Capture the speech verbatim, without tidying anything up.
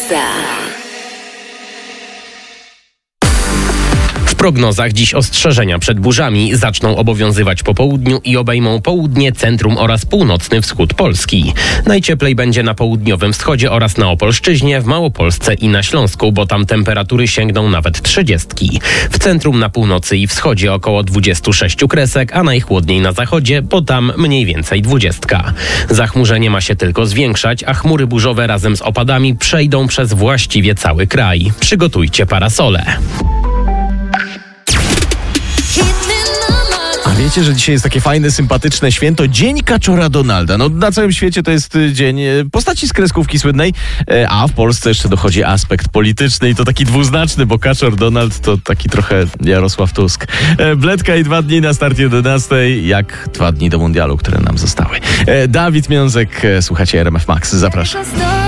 Ekstra. W prognozach dziś ostrzeżenia przed burzami zaczną obowiązywać po południu i obejmą południe, centrum oraz północny wschód Polski. Najcieplej będzie na południowym wschodzie oraz na Opolszczyźnie, w Małopolsce i na Śląsku, bo tam temperatury sięgną nawet trzydziestki. W centrum na północy i wschodzie około dwudziestu sześciu kresek, a najchłodniej na zachodzie, bo tam mniej więcej dwudziestka. Zachmurzenie ma się tylko zwiększać, a chmury burzowe razem z opadami przejdą przez właściwie cały kraj. Przygotujcie parasole. A wiecie, że dzisiaj jest takie fajne, sympatyczne święto, Dzień Kaczora Donalda. No na całym świecie to jest dzień postaci z kreskówki słynnej, a w Polsce jeszcze dochodzi aspekt polityczny i to taki dwuznaczny, bo Kaczor Donald to taki trochę Jarosław Tusk. Bledka i dwa dni na starcie jedenastej, jak dwa dni do mundialu, które nam zostały. Dawid Miązek, słuchacie R M F Max, zapraszam.